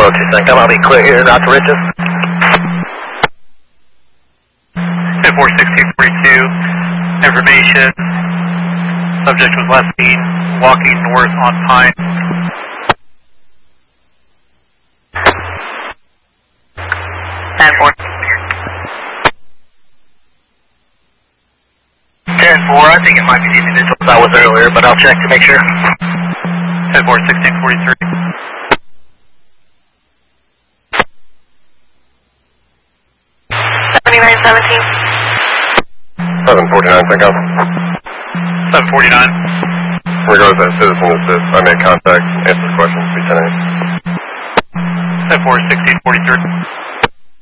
Bravo 27, I'll be clear here, out to Riches. 10-4-1642, information, subject was last seen walking north on Pine. 10-4. 10-4, I think it might be the individuals I was earlier, but I'll check to make sure. 10-4-1643. 7917. 749, Tango. 749. Regards that citizen assist, I made contact, answers questions, be 10-8. 10-4-1643.